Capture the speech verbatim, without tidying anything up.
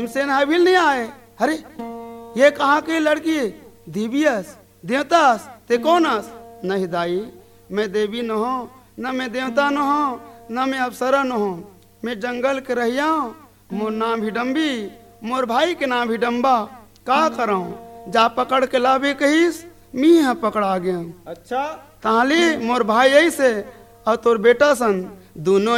भीमसेन हाबिल नहीं आए। अरे ये कहाँ की लड़की है? दिव्यस देवतास ते कौनस? नहीं दाई, मैं देवी न हो, न मैं देवता न हो, न मैं अप्सरा न हो। मैं जंगल के रहिया हूँ, मोर नाम हिडम्बी, मोर भाई के नाम हिडम्बा। का कराऊं? जा पकड़ के लावे कहीस, मी है पकड़ा गया। अच्छा ताली मोर भाई ऐसे और तोर बेटा सन दोनों